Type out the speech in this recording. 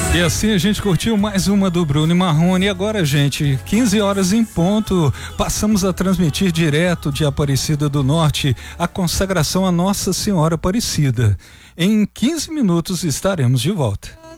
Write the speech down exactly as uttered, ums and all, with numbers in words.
E assim a gente curtiu mais uma do Bruno e Marrone. E agora, gente, quinze horas em ponto, passamos a transmitir direto de Aparecida do Norte a consagração a Nossa Senhora Aparecida. Em quinze minutos estaremos de volta.